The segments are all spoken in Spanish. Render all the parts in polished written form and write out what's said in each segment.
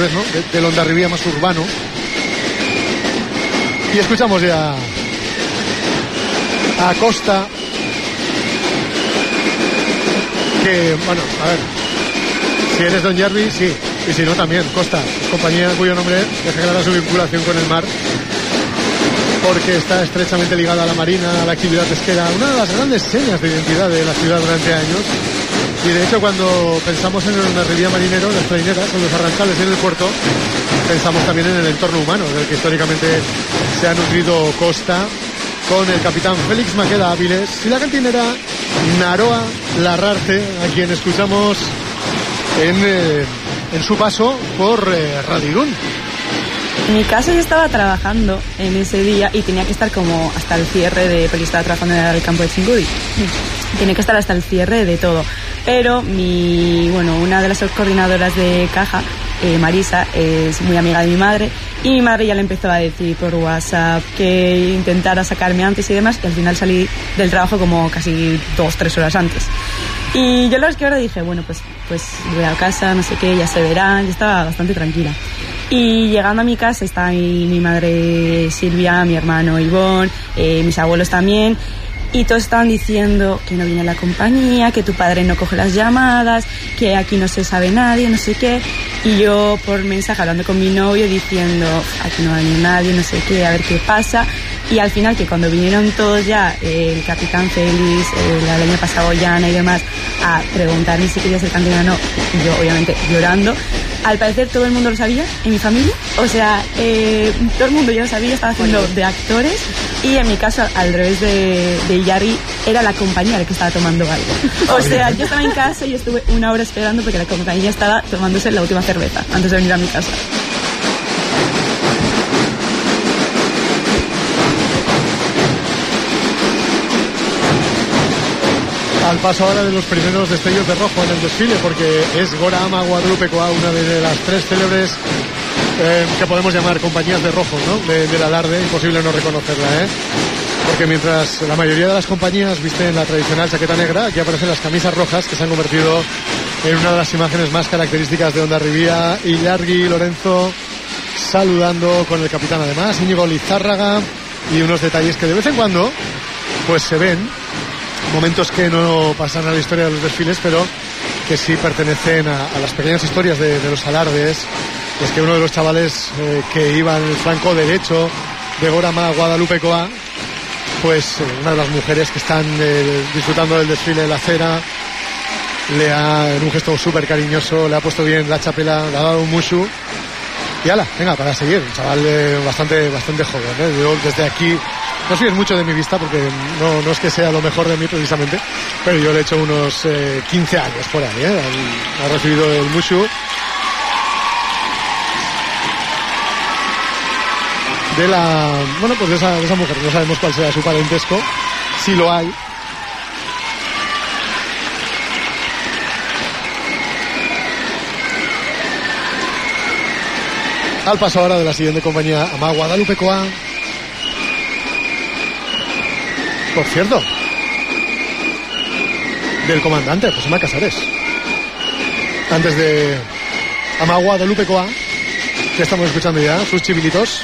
sectores, ¿no?, del Hondarribía más urbano. Y escuchamos ya a Costa, que, bueno, a ver, si eres Don Jarvi, sí, y si no también, Costa, compañía cuyo nombre deja clara su vinculación con el mar, porque está estrechamente ligada a la marina, a la actividad pesquera, una de las grandes señas de identidad de la ciudad durante años. Y de hecho, cuando pensamos en el Hondarribía marinero, las traineras o los arrancales en el puerto, pensamos también en el entorno humano, del que históricamente se ha nutrido Costa, con el capitán Félix Maqueda Áviles y la cantinera Naroa Larrarte, a quien escuchamos en su paso por Radio Irún. En mi caso yo estaba trabajando en ese día y tenía que estar como hasta el cierre porque estaba trabajando en el campo de Chingudi. Tenía que estar hasta el cierre de todo. Pero una de las coordinadoras de caja, Marisa, es muy amiga de mi madre, y mi madre ya le empezó a decir por WhatsApp que intentara sacarme antes y demás, y al final salí del trabajo como casi 2-3 horas antes. Y yo la verdad es que ahora dije, bueno, pues voy a casa, no sé qué, ya se verán. Yo estaba bastante tranquila. Y llegando a mi casa está mi madre Silvia, mi hermano Ivón, mis abuelos también. Y todos estaban diciendo que no viene la compañía, que tu padre no coge las llamadas, que aquí no se sabe nadie, no sé qué. Y yo por mensaje hablando con mi novio diciendo, aquí no va a venir nadie, no sé qué, a ver qué pasa. Y al final, que cuando vinieron todos ya, el capitán Félix, la leña Pasaboyana y demás, a preguntarme si quería ser cantina o no, y yo obviamente llorando. Al parecer todo el mundo lo sabía en mi familia, o sea, todo el mundo ya lo sabía, estaba haciendo de actores, y en mi caso, al revés de Jarvi, era la compañía la que estaba tomando algo. O sea, yo estaba en casa y estuve 1 hora esperando porque la compañía estaba tomándose la última cerveza antes de venir a mi casa. Al paso ahora de los primeros destellos de rojo en el desfile, porque es Gora Ama Guadalupekoa, una de las 3 célebres que podemos llamar compañías de rojo, ¿no?, del alarde. Imposible no reconocerla, porque mientras la mayoría de las compañías visten la tradicional chaqueta negra, aquí aparecen las camisas rojas, que se han convertido en una de las imágenes más características de Hondarribía. Ilargi Lorenzo saludando con el capitán, además Íñigo Lizárraga, y unos detalles que de vez en cuando pues se ven, momentos que no pasan a la historia de los desfiles, pero que sí pertenecen a las pequeñas historias de los alardes. Es que uno de los chavales que iba en el flanco derecho de Gora Ama Guadalupekoa, pues una de las mujeres que están disfrutando del desfile de la acera, en un gesto súper cariñoso, le ha puesto bien la chapela, le ha dado un mushu, y ala, venga, para seguir. Un chaval bastante joven, Yo desde aquí no fíes mucho de mi vista, porque no es que sea lo mejor de mí precisamente, pero yo le he hecho unos 15 años por ahí, Ha recibido el mushu de esa mujer. No sabemos cuál sea su parentesco, si lo hay. Al paso ahora de la siguiente compañía, Ama Guadalupekoa. Por cierto, del comandante José María Casares. Antes de Ama Guadalupekoa, que estamos escuchando ya, sus chivilitos,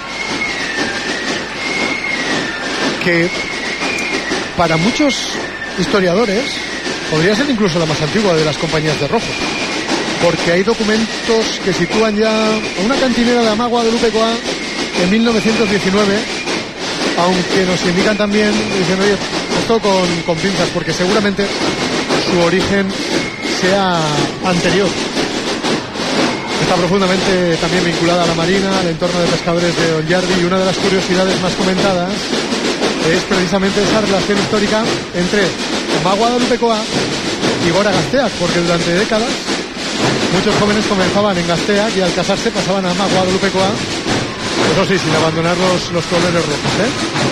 que para muchos historiadores podría ser incluso la más antigua de las compañías de rojo, porque hay documentos que sitúan ya a una cantinera de Ama Guadalupekoa en 1919, aunque nos indican también, dicen, oye, esto con pinzas, porque seguramente su origen sea anterior. Está profundamente también vinculada a la marina, al entorno de pescadores de Don Jarvi, y una de las curiosidades más comentadas es precisamente esa relación histórica entre Ama Guadalupekoa y Gora Gazteak, porque durante décadas muchos jóvenes comenzaban en Gazteak y al casarse pasaban a Ama Guadalupekoa, eso sí, sin abandonar los colores rojos,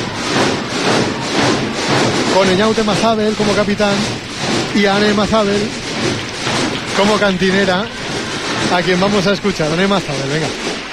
Con Eñaute Mazabel como capitán y Ane Mazabel como cantinera, a quien vamos a escuchar. Ane Mazabel, venga.